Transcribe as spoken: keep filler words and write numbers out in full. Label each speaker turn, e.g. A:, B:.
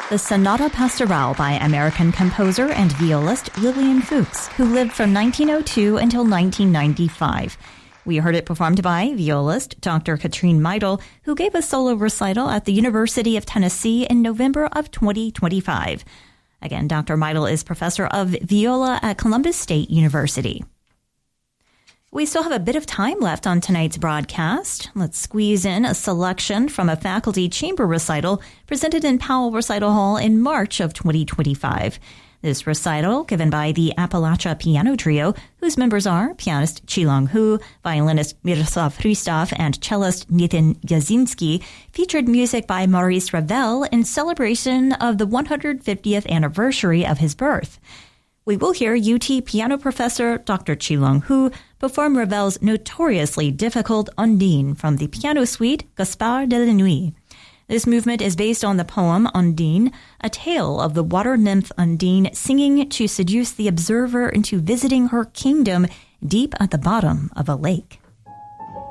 A: the Sonata Pastorale by American composer and violist Lillian Fuchs, who lived from nineteen oh two until nineteen ninety-five. We heard it performed by violist Doctor Katrine Meidel, who gave a solo recital at the University of Tennessee in November of twenty twenty-five. Again, Doctor Meidel is professor of viola at Columbus State University. We still have a bit of time left on tonight's broadcast. Let's squeeze in a selection from a faculty chamber recital presented in Powell Recital Hall in March of twenty twenty-five. This recital, given by the Appalachia Piano Trio, whose members are pianist Chi-Long Hu, violinist Miroslav Hristov, and cellist Nitin Yazinski, featured music by Maurice Ravel in celebration of the one hundred fiftieth anniversary of his birth. We will hear U T piano professor Doctor Chi-Long Hu perform Ravel's notoriously difficult Undine from the piano suite Gaspard de la Nuit. This movement is based on the poem Undine, a tale of the water nymph Undine singing to seduce the observer into visiting her kingdom deep at the bottom of a lake.